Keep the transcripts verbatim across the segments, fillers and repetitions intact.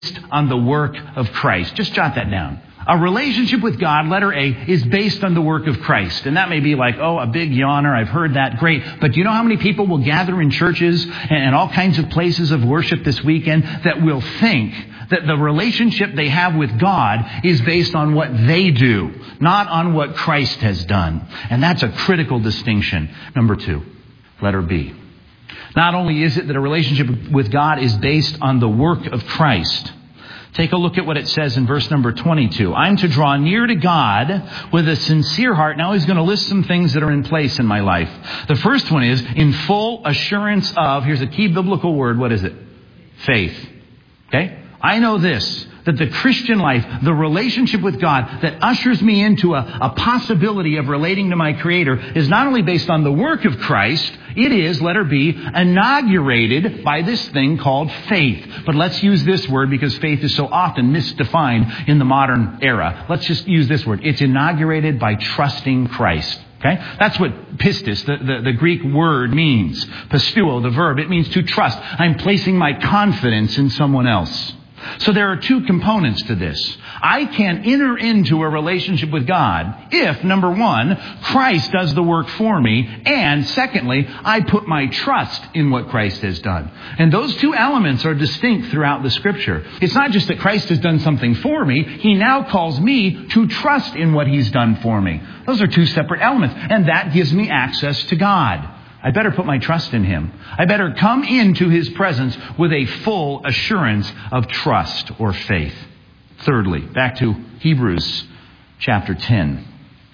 on the work of Christ. Just jot that down. A relationship with God, letter A, is based on the work of Christ. And that may be like, oh, a big yawner. I've heard that. Great. But do you know how many people will gather in churches and all kinds of places of worship this weekend that will think that the relationship they have with God is based on what they do, not on what Christ has done? And that's a critical distinction. Number two, letter B. Not only is it that a relationship with God is based on the work of Christ. Take a look at what it says in verse number twenty-two. I'm to draw near to God with a sincere heart. Now he's going to list some things that are in place in my life. The first one is in full assurance of, here's a key biblical word. What is it? Faith. Okay? I know this, that the Christian life, the relationship with God that ushers me into a, a possibility of relating to my Creator is not only based on the work of Christ, it is, letter B, inaugurated by this thing called faith. But let's use this word because faith is so often misdefined in the modern era. Let's just use this word. It's inaugurated by trusting Christ. Okay? That's what pistis, the, the, the Greek word, means. Pistuo, the verb, it means to trust. I'm placing my confidence in someone else. So there are two components to this. I can enter into a relationship with God if, number one, Christ does the work for me, and secondly, I put my trust in what Christ has done. And those two elements are distinct throughout the Scripture. It's not just that Christ has done something for me. He now calls me to trust in what He's done for me. Those are two separate elements, and that gives me access to God. I better put my trust in Him. I better come into His presence with a full assurance of trust or faith. Thirdly, back to Hebrews chapter ten.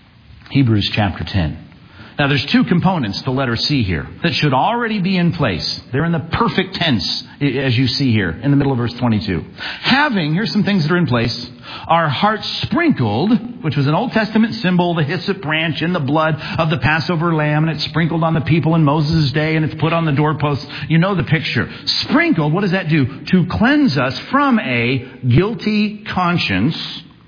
Hebrews chapter ten. Now there's two components to letter C here that should already be in place. They're in the perfect tense, as you see here in the middle of verse twenty-two. Having, here's some things that are in place. Our hearts sprinkled, which was an Old Testament symbol, the hyssop branch in the blood of the Passover lamb, and it's sprinkled on the people in Moses' day, and it's put on the doorposts. You know the picture. Sprinkled, what does that do? To cleanse us from a guilty conscience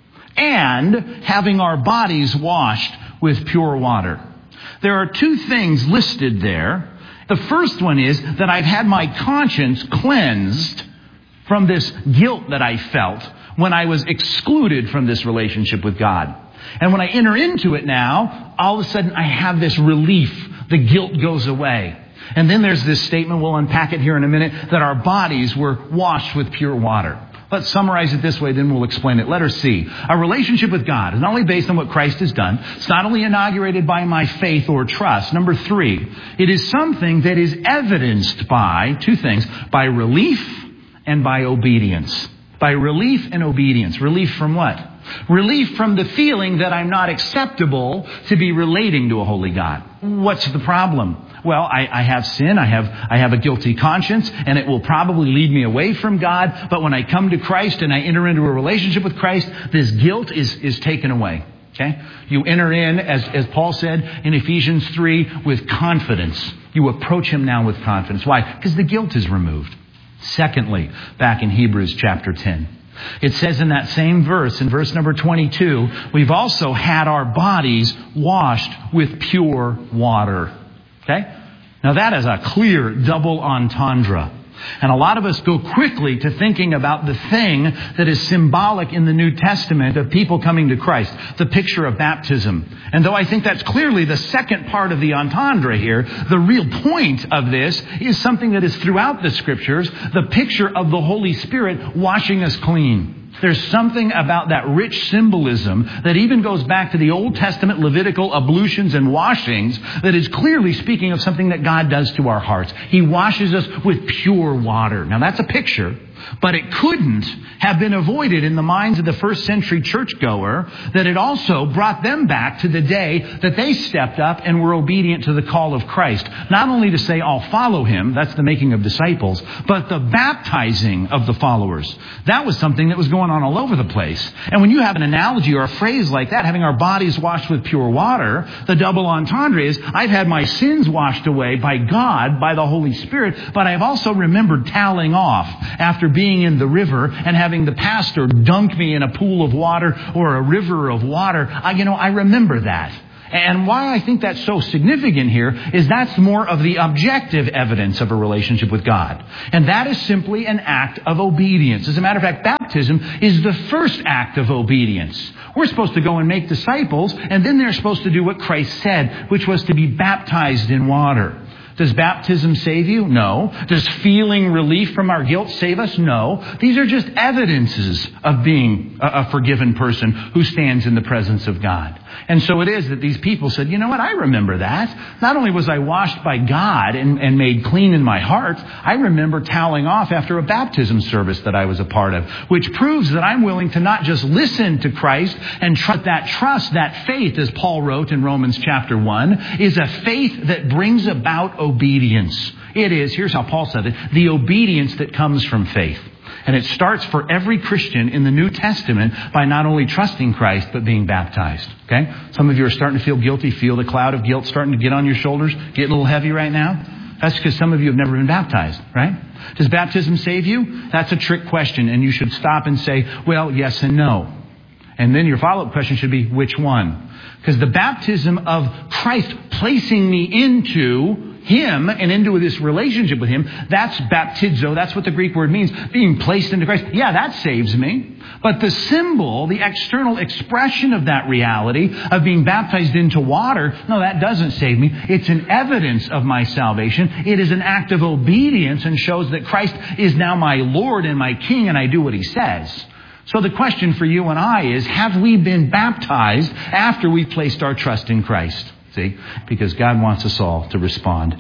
and having our bodies washed with pure water. There are two things listed there. The first one is that I've had my conscience cleansed from this guilt that I felt when I was excluded from this relationship with God. And when I enter into it now, all of a sudden I have this relief. The guilt goes away. And then there's this statement, we'll unpack it here in a minute, that our bodies were washed with pure water. Let's summarize it this way, then we'll explain it. Letter C. A relationship with God is not only based on what Christ has done. It's not only inaugurated by my faith or trust. Number three, it is something that is evidenced by two things, by relief and by obedience. By relief and obedience. Relief from what? Relief from the feeling that I'm not acceptable to be relating to a holy God. What's the problem? Well, I, I have sin, I have I have a guilty conscience, and it will probably lead me away from God. But when I come to Christ and I enter into a relationship with Christ, this guilt is, is taken away. Okay? You enter in, as, as Paul said in Ephesians three, with confidence. You approach Him now with confidence. Why? Because the guilt is removed. Secondly, back in Hebrews chapter ten. It says in that same verse, in verse number twenty-two, we've also had our bodies washed with pure water. Okay? Now that is a clear double entendre. And a lot of us go quickly to thinking about the thing that is symbolic in the New Testament of people coming to Christ, the picture of baptism. And though I think that's clearly the second part of the entendre here, the real point of this is something that is throughout the Scriptures, the picture of the Holy Spirit washing us clean. There's something about that rich symbolism that even goes back to the Old Testament Levitical ablutions and washings that is clearly speaking of something that God does to our hearts. He washes us with pure water. Now that's a picture, but it couldn't have been avoided in the minds of the first century churchgoer that it also brought them back to the day that they stepped up and were obedient to the call of Christ. Not only to say, I'll follow Him, that's the making of disciples, but the baptizing of the followers. That was something that was going on all over the place. And when you have an analogy or a phrase like that, having our bodies washed with pure water, the double entendre is, I've had my sins washed away by God, by the Holy Spirit, but I've also remembered toweling off after being in the river and having the pastor dunk me in a pool of water or a river of water. I, you know, I remember that. And why I think that's so significant here is that's more of the objective evidence of a relationship with God. And that is simply an act of obedience. As a matter of fact, baptism is the first act of obedience. We're supposed to go and make disciples, and then they're supposed to do what Christ said, which was to be baptized in water. Does baptism save you? No. Does feeling relief from our guilt save us? No. These are just evidences of being a forgiven person who stands in the presence of God. And so it is that these people said, you know what? I remember that. Not only was I washed by God and, and made clean in my heart, I remember toweling off after a baptism service that I was a part of, which proves that I'm willing to not just listen to Christ and trust that trust, that faith, as Paul wrote in Romans chapter one, is a faith that brings about obedience. It is, here's how Paul said it, the obedience that comes from faith. And it starts for every Christian in the New Testament by not only trusting Christ, but being baptized. Okay? Some of you are starting to feel guilty, feel the cloud of guilt starting to get on your shoulders, get a little heavy right now. That's because some of you have never been baptized, right? Does baptism save you? That's a trick question, and you should stop and say, well, yes and no. And then your follow-up question should be, which one? Because the baptism of Christ placing me into Him and into this relationship with Him, that's baptizo. That's what the Greek word means, being placed into Christ. Yeah, that saves me. But the symbol, the external expression of that reality of being baptized into water, no, that doesn't save me. It's an evidence of my salvation. It is an act of obedience and shows that Christ is now my Lord and my King, and I do what He says. So the question for you and I is, have we been baptized after we've placed our trust in Christ? See? Because God wants us all to respond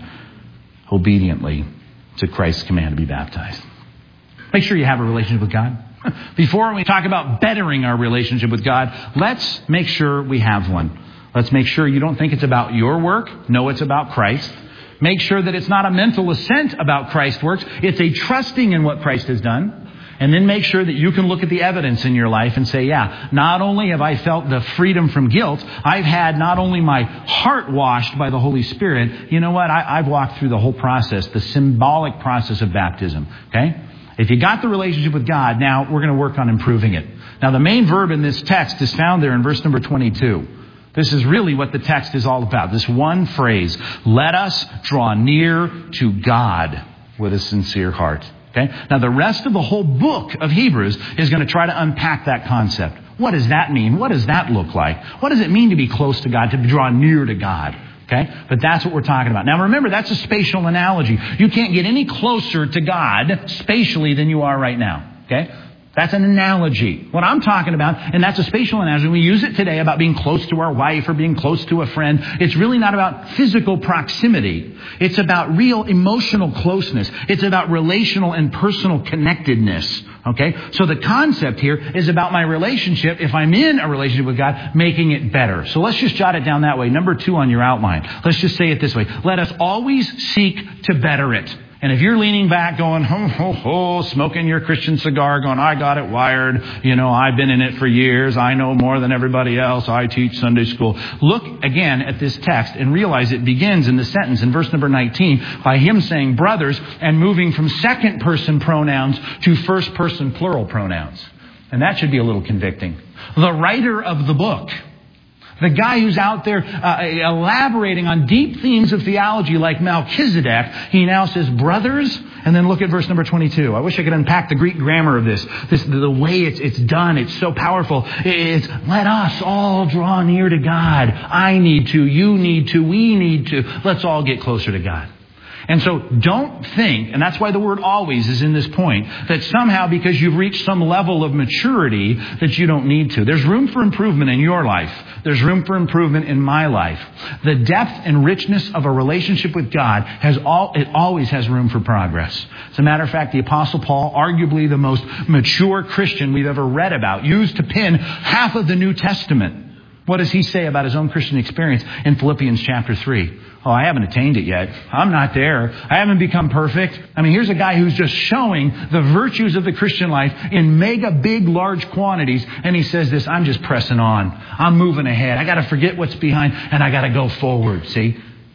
obediently to Christ's command to be baptized. Make sure you have a relationship with God. Before we talk about bettering our relationship with God, let's make sure we have one. Let's make sure you don't think it's about your work. No, it's about Christ. Make sure that it's not a mental assent about Christ's works. It's a trusting in what Christ has done. And then make sure that you can look at the evidence in your life and say, yeah, not only have I felt the freedom from guilt, I've had not only my heart washed by the Holy Spirit, you know what? I, I've walked through the whole process, the symbolic process of baptism. Okay? If you got the relationship with God, now we're going to work on improving it. Now, the main verb in this text is found there in verse number twenty-two. This is really what the text is all about. This one phrase, let us draw near to God with a sincere heart. Okay? Now, the rest of the whole book of Hebrews is going to try to unpack that concept. What does that mean? What does that look like? What does it mean to be close to God, to draw near to God? Okay? But that's what we're talking about. Now, remember, that's a spatial analogy. You can't get any closer to God spatially than you are right now. Okay? That's an analogy. What I'm talking about, and that's a spatial analogy, we use it today about being close to our wife or being close to a friend. It's really not about physical proximity. It's about real emotional closeness. It's about relational and personal connectedness. Okay? So the concept here is about my relationship, if I'm in a relationship with God, making it better. So let's just jot it down that way. Number two on your outline. Let's just say it this way. Let us always seek to better it. And if you're leaning back going, ho, ho, ho, smoking your Christian cigar, going, I got it wired. You know, I've been in it for years. I know more than everybody else. I teach Sunday school. Look again at this text and realize it begins in the sentence in verse number nineteen by him saying brothers and moving from second person pronouns to first person plural pronouns. And that should be a little convicting. The writer of the book, the guy who's out there uh, elaborating on deep themes of theology like Melchizedek, he now says, brothers, and then look at verse number twenty-two. I wish I could unpack the Greek grammar of this. This the way it's, it's done, it's so powerful. It's, let us all draw near to God. I need to, you need to, we need to. Let's all get closer to God. And so don't think, and that's why the word always is in this point, that somehow because you've reached some level of maturity that you don't need to. There's room for improvement in your life. There's room for improvement in my life. The depth and richness of a relationship with God has all, it always has room for progress. As a matter of fact, the Apostle Paul, arguably the most mature Christian we've ever read about, used to pen half of the New Testament. What does he say about his own Christian experience in Philippians chapter three? Oh, I haven't attained it yet. I'm not there. I haven't become perfect. I mean, here's a guy who's just showing the virtues of the Christian life in mega big, large quantities. And he says this, I'm just pressing on. I'm moving ahead. I got to forget what's behind and I got to go forward. See?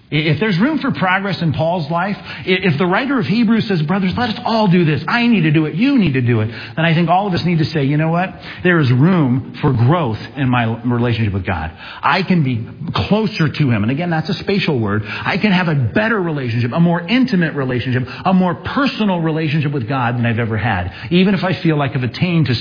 If there's room for progress in Paul's life, if the writer of Hebrews says, brothers, let us all do this. I need to do it. You need to do it. Then I think all of us need to say, you know what? There is room for growth in my relationship with God. I can be closer to Him. And again, that's a spatial word. I can have a better relationship, a more intimate relationship, a more personal relationship with God than I've ever had. Even if I feel like I've attained to